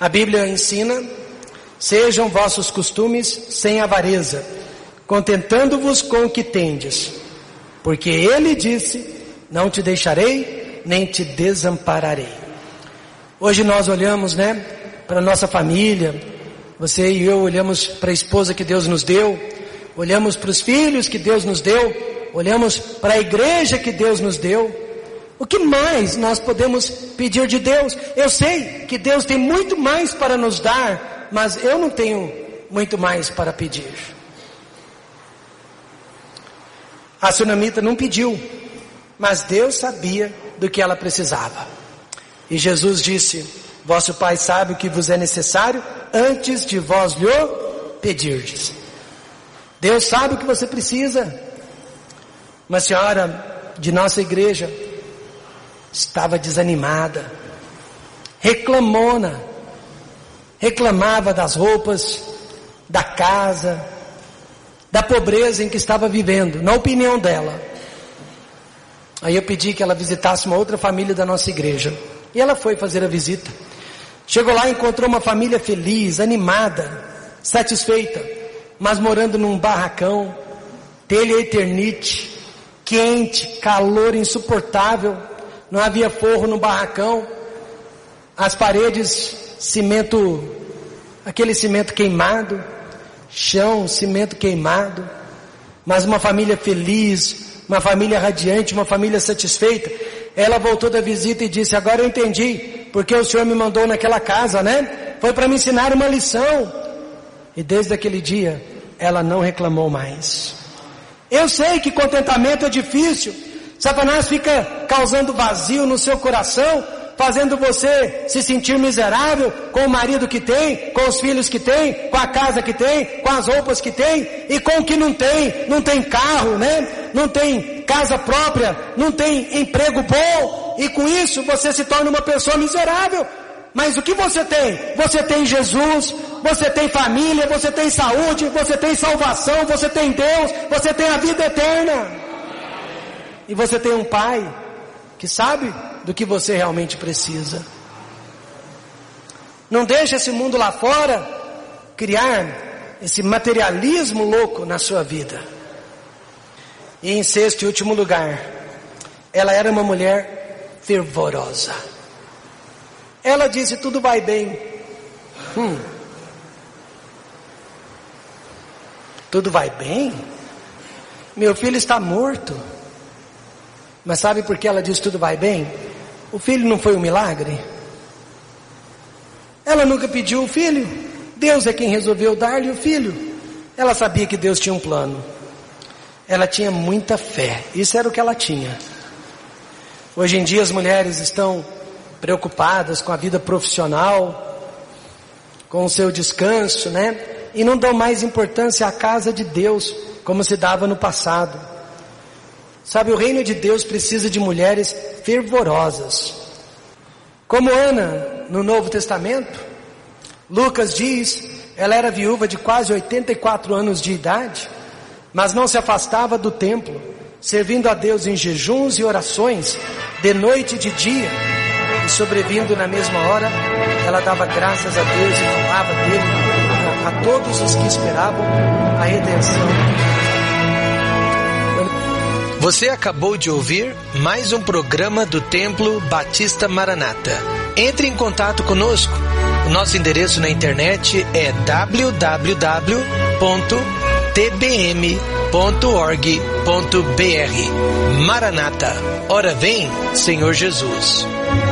A Bíblia ensina: sejam vossos costumes sem avareza, contentando-vos com o que tendes, porque Ele disse: não te deixarei, nem te desampararei. Hoje nós olhamos, para a nossa família, você e eu olhamos para a esposa que Deus nos deu, olhamos para os filhos que Deus nos deu, olhamos para a igreja que Deus nos deu. O que mais nós podemos pedir de Deus? Eu sei que Deus tem muito mais para nos dar, mas eu não tenho muito mais para pedir. A sunamita não pediu, mas Deus sabia do que ela precisava. E Jesus disse: vosso Pai sabe o que vos é necessário antes de vós lhe pedirdes. Deus sabe o que você precisa. Uma senhora de nossa igreja estava desanimada, reclamava das roupas, da casa, da pobreza em que estava vivendo, na opinião dela. Aí eu pedi que ela visitasse uma outra família da nossa igreja, e ela foi fazer a visita. Chegou lá e encontrou uma família feliz, animada, satisfeita, mas morando num barracão, telha eternite, quente, calor insuportável. Não havia forro no barracão, as paredes, cimento, aquele cimento queimado, chão, cimento queimado, mas uma família feliz, uma família radiante, uma família satisfeita. Ela voltou da visita e disse: agora eu entendi porque o Senhor me mandou naquela casa, Foi para me ensinar uma lição. E desde aquele dia, ela não reclamou mais. Eu sei que contentamento é difícil. Satanás fica causando vazio no seu coração, fazendo você se sentir miserável com o marido que tem, com os filhos que tem, com a casa que tem, com as roupas que tem, e com o que não tem carro, não tem casa própria, não tem emprego bom, e com isso você se torna uma pessoa miserável. Mas o que você tem? Você tem Jesus, você tem família, você tem saúde, você tem salvação, você tem Deus, você tem a vida eterna. E você tem um Pai que sabe do que você realmente precisa. Não deixe esse mundo lá fora criar esse materialismo louco na sua vida. E em sexto e último lugar, ela era uma mulher fervorosa. Ela disse: tudo vai bem. Tudo vai bem? Meu filho está morto. Mas sabe por que ela disse tudo vai bem? O filho não foi um milagre? Ela nunca pediu o filho. Deus é quem resolveu dar-lhe o filho. Ela sabia que Deus tinha um plano. Ela tinha muita fé. Isso era o que ela tinha. Hoje em dia as mulheres estão preocupadas com a vida profissional, com o seu descanso, E não dão mais importância à casa de Deus, como se dava no passado. Sabe, o reino de Deus precisa de mulheres fervorosas. Como Ana, no Novo Testamento, Lucas diz, ela era viúva de quase 84 anos de idade, mas não se afastava do templo, servindo a Deus em jejuns e orações, de noite e de dia, e sobrevindo na mesma hora, ela dava graças a Deus e falava dele a todos os que esperavam a redenção. Você acabou de ouvir mais um programa do Templo Batista Maranata. Entre em contato conosco. O nosso endereço na internet é www.tbm.org.br. Maranata, ora vem, Senhor Jesus.